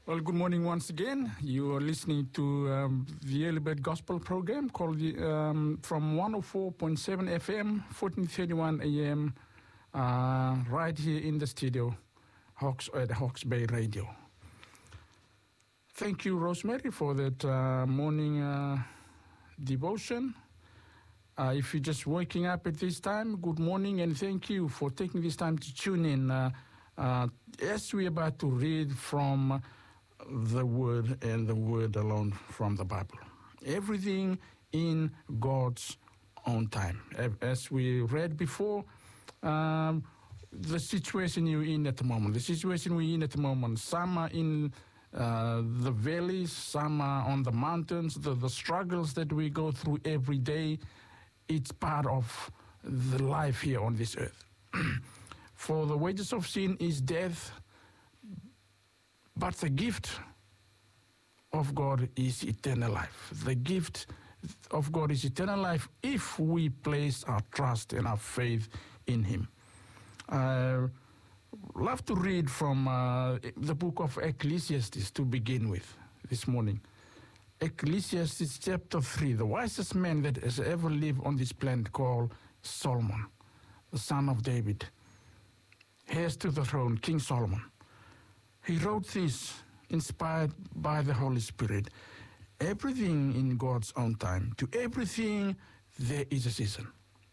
Well, good morning once again. You are listening to the Early Bird Gospel program called from 104.7 FM, 1431 AM, right here in the studio, at Hawke's Bay Radio. Thank you, Rosemary, for that morning devotion. If you're just waking up at this time, good morning, and thank you for taking this time to tune in as we're about to read from the Word and the Word alone from the Bible. Everything in God's own time. As we read before, the situation you're in at the moment, some are in the valleys, some are on the mountains, the struggles that we go through every day. It's part of the life here on this earth. For the wages of sin is death, but the gift of God is eternal life. The gift of God is eternal life if we place our trust and our faith in Him. I love to read from the book of Ecclesiastes to begin with this morning. Ecclesiastes chapter 3, the wisest man that has ever lived on this planet, called Solomon, the son of David, heirs to the throne, King Solomon. He wrote this, inspired by the Holy Spirit. Everything in God's own time. To everything, there is a season.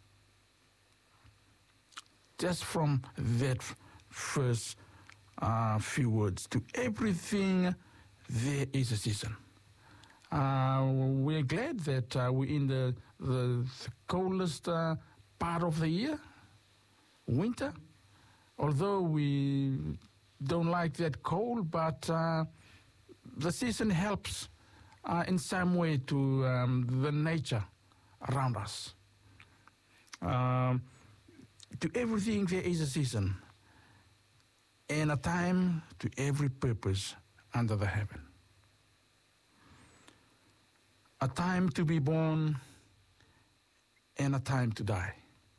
Just from that first few words, to everything, there is a season. We're glad that we're in the coldest part of the year, winter. Although we don't like that cold, but the season helps in some way to the nature around us. To everything there is a season, and a time to every purpose under the heaven. A time to be born and a time to die.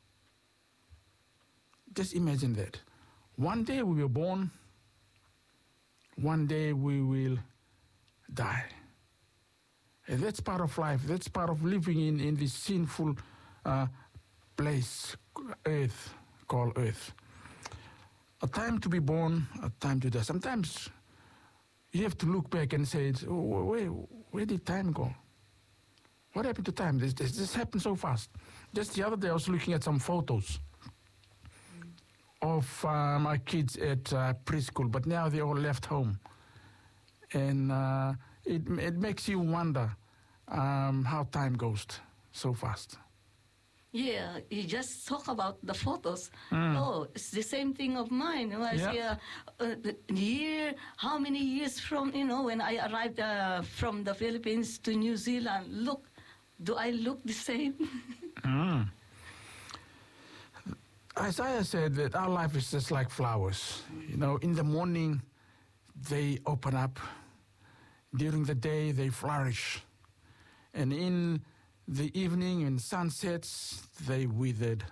Just imagine that. One day we were born, one day we will die. And that's part of life. That's part of living in this sinful place, earth, called earth. A time to be born, a time to die. Sometimes you have to look back and say, oh, where did time go? What happened to time? This happened so fast. Just the other day I was looking at some photos of my kids at preschool, but now they all left home. And it makes you wonder how time goes so fast. Yeah, you just talk about the photos. Oh, it's the same thing of mine. I see how many years from, when I arrived from the Philippines to New Zealand, look, do I look the same? Isaiah said that our life is just like flowers. In the morning, they open up. During the day, they flourish. And in the evening, when sun sets, they withered